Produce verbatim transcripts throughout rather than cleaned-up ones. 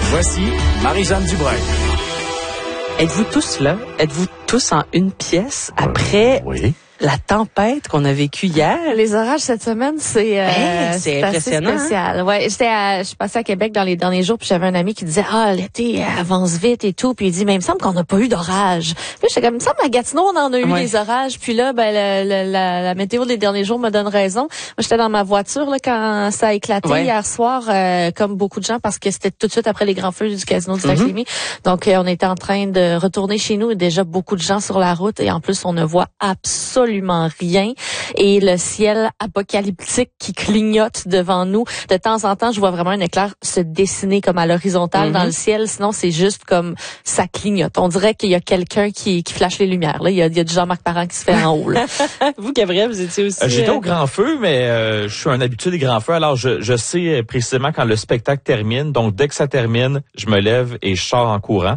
Voici Marie-Jeanne Dubreuil. Êtes-vous tous là? Êtes-vous tous en une pièce après Oui. la tempête qu'on a vécue hier? Les orages cette semaine, c'est euh, Hey, c'est c'est assez impressionnant, spécial. Ouais, j'étais à, je suis passée à Québec dans les derniers jours, puis j'avais un ami qui disait ah l'été avance vite et tout, puis il dit mais il me semble qu'on n'a pas eu d'orage. Puis j'étais comme il me semble à Gatineau on en a eu Ouais. des orages, puis là ben le, le, la, la météo des derniers jours me donne raison. Moi j'étais dans ma voiture là quand ça a éclaté Ouais. hier soir, euh, comme beaucoup de gens parce que c'était tout de suite après les grands feux du casino du lac Mm-hmm. Lémy. Donc euh, on était en train de retourner chez nous et déjà beaucoup de gens sur la route et en plus on ne voit absolument rien. Et le ciel apocalyptique qui clignote devant nous. De temps en temps, je vois vraiment un éclair se dessiner comme à l'horizontale Mm-hmm. dans le ciel. Sinon, c'est juste comme ça clignote. On dirait qu'il y a quelqu'un qui, qui flash les lumières. Là, il y a, il y a du Jean-Marc Parent qui se fait en haut. Là. Vous, Gabriel, vous étiez aussi... Euh, J'étais euh, au grand feu, mais euh, je suis un habitué des grands feux. Alors, je, je sais précisément quand le spectacle termine. Donc, dès que ça termine, je me lève et je sors en courant.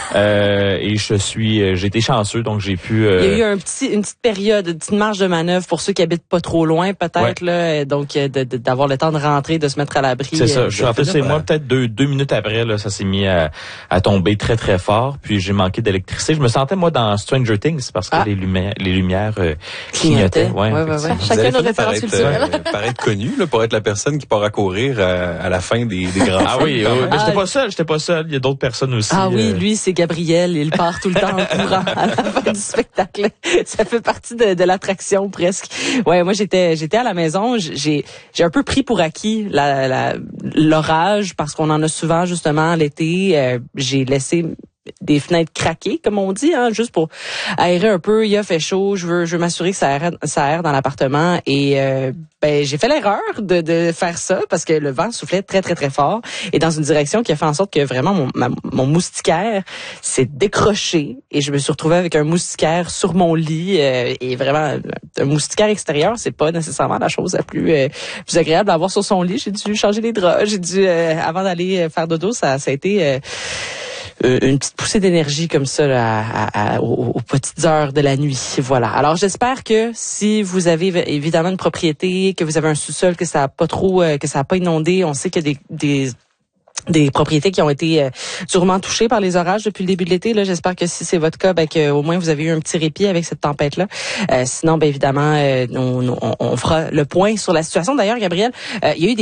euh, et je suis, j'ai été chanceux, donc j'ai pu. Euh... Il y a eu un petit, une petite période, une petite marge de manœuvre pour ceux qui habitent pas trop loin, peut-être Ouais. là. Donc, de, de, d'avoir le temps de rentrer, de se mettre à l'abri. C'est ça. euh, Je suis rentré de- chez moi peut-être deux, deux minutes après. Là, ça s'est mis à, à tomber très très fort. Puis j'ai manqué d'électricité. Je me sentais moi dans Stranger Things parce que Ah. les lumières, les lumières euh, Clignotaient. clignotaient. Ouais, Ouais, ouais, ouais. effectivement. Chacun Vous nos allez références paraître, culturelles. euh, paraître connu là, pour être la personne qui part à courir euh, à la fin des, des grands Ah feux, oui, quand oui, même. mais j'étais Ah. pas seul. J'étais pas seul. Il y a d'autres personnes aussi. Ah oui, euh, lui, c'est Gabriel. Il part tout le temps en courant à la fin du spectacle. Ça fait partie de, de l'attraction presque. Ouais, moi j'étais j'étais à la maison. J'ai j'ai un peu pris pour acquis la, la l'orage parce qu'on en a souvent justement l'été. Euh, j'ai laissé des fenêtres craquées, comme on dit, hein, juste pour aérer un peu. Il a fait chaud, je veux, je veux m'assurer que ça aère, ça aère dans l'appartement. Et euh, ben j'ai fait l'erreur de, de faire ça parce que le vent soufflait très très très fort et dans une direction qui a fait en sorte que vraiment mon, ma, mon moustiquaire s'est décroché et je me suis retrouvée avec un moustiquaire sur mon lit. Euh, et vraiment, un moustiquaire extérieur, c'est pas nécessairement la chose la plus euh, plus agréable à avoir sur son lit. J'ai dû changer les draps, j'ai dû euh, avant d'aller faire dodo, ça, ça a été euh, une petite poussée d'énergie comme ça là, à, à, aux, aux petites heures de la nuit. Voilà. Alors j'espère que si vous avez évidemment une propriété, que vous avez un sous-sol, que ça a pas trop, euh, que ça a pas inondé, on sait qu'il y a des, des des propriétés qui ont été euh, durement touchées par les orages depuis le début de l'été. Là, j'espère que si c'est votre cas, ben que au moins vous avez eu un petit répit avec cette tempête-là. Euh, sinon, ben évidemment, euh, on, on, on fera le point sur la situation. D'ailleurs, Gabriel, euh, il y a eu des